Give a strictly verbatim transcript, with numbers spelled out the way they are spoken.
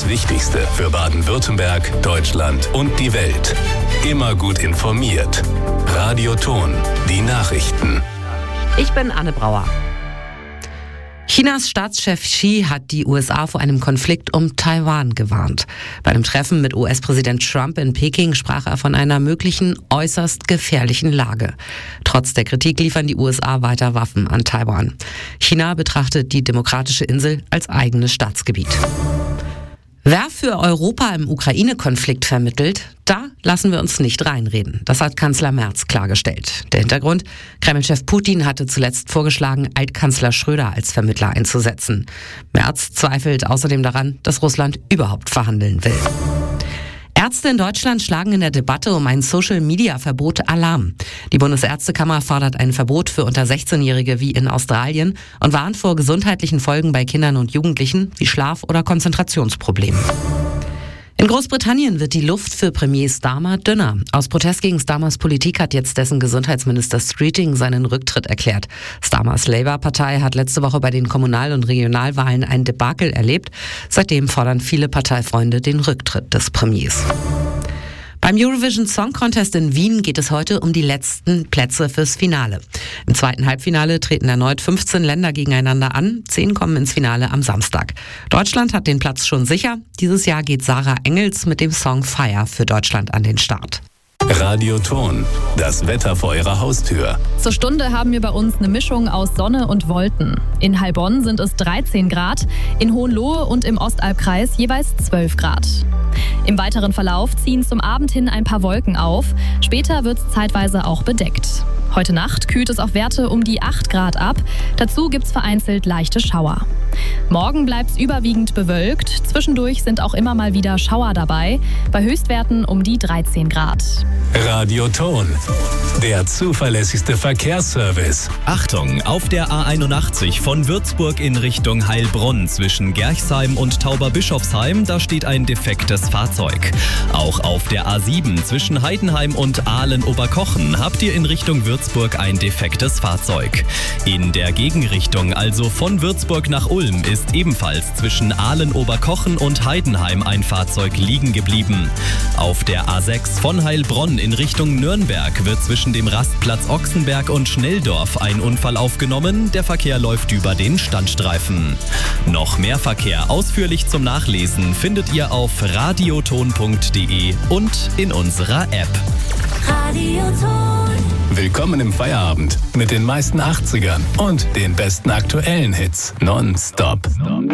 Das Wichtigste für Baden-Württemberg, Deutschland und die Welt. Immer gut informiert. Radio Ton, die Nachrichten. Ich bin Anne Brauer. Chinas Staatschef Xi hat die U S A vor einem Konflikt um Taiwan gewarnt. Bei einem Treffen mit U S-Präsident Trump in Peking sprach er von einer möglichen äußerst gefährlichen Lage. Trotz der Kritik liefern die U S A weiter Waffen an Taiwan. China betrachtet die demokratische Insel als eigenes Staatsgebiet. Wer für Europa im Ukraine-Konflikt vermittelt, da lassen wir uns nicht reinreden. Das hat Kanzler Merz klargestellt. Der Hintergrund: Kreml-Chef Putin hatte zuletzt vorgeschlagen, Altkanzler Schröder als Vermittler einzusetzen. Merz zweifelt außerdem daran, dass Russland überhaupt verhandeln will. Ärzte in Deutschland schlagen in der Debatte um ein Social-Media-Verbot Alarm. Die Bundesärztekammer fordert ein Verbot für unter sechzehnjährige wie in Australien und warnt vor gesundheitlichen Folgen bei Kindern und Jugendlichen wie Schlaf- oder Konzentrationsproblemen. In Großbritannien wird die Luft für Premier Starmer dünner. Aus Protest gegen Starmers Politik hat jetzt dessen Gesundheitsminister Streeting seinen Rücktritt erklärt. Starmers Labour-Partei hat letzte Woche bei den Kommunal- und Regionalwahlen ein Debakel erlebt. Seitdem fordern viele Parteifreunde den Rücktritt des Premiers. Beim Eurovision Song Contest in Wien geht es heute um die letzten Plätze fürs Finale. Im zweiten Halbfinale treten erneut fünfzehn Länder gegeneinander an. Zehn kommen ins Finale am Samstag. Deutschland hat den Platz schon sicher. Dieses Jahr geht Sarah Engels mit dem Song Fire für Deutschland an den Start. Radio Ton, das Wetter vor Ihrer Haustür. Zur Stunde haben wir bei uns eine Mischung aus Sonne und Wolken. In Heilbronn sind es dreizehn Grad, in Hohenlohe und im Ostalbkreis jeweils zwölf Grad. Im weiteren Verlauf ziehen zum Abend hin ein paar Wolken auf. Später wird es zeitweise auch bedeckt. Heute Nacht kühlt es auf Werte um die acht Grad ab. Dazu gibt es vereinzelt leichte Schauer. Morgen bleibt es überwiegend bewölkt. Zwischendurch sind auch immer mal wieder Schauer dabei. Bei Höchstwerten um die dreizehn Grad. Radio Ton, der zuverlässigste Verkehrsservice. Achtung, auf der A einundachtzig von Würzburg in Richtung Heilbronn zwischen Gerchsheim und Tauberbischofsheim, da steht ein defektes Fahrzeug. Auch auf der A sieben zwischen Heidenheim und Aalen-Oberkochen habt ihr in Richtung Würzburg ein defektes Fahrzeug. In der Gegenrichtung, also von Würzburg nach Ulm, ist ebenfalls zwischen Aalen-Oberkochen und Heidenheim ein Fahrzeug liegen geblieben. Auf der A sechs von Heilbronn in Richtung Nürnberg wird zwischen dem Rastplatz Ochsenberg und Schnelldorf ein Unfall aufgenommen. Der Verkehr läuft über den Standstreifen. Noch mehr Verkehr ausführlich zum Nachlesen findet ihr auf radioton punkt de und in unserer App. Radioton. Willkommen im Feierabend mit den meisten achtzigern und den besten aktuellen Hits. Nonstop.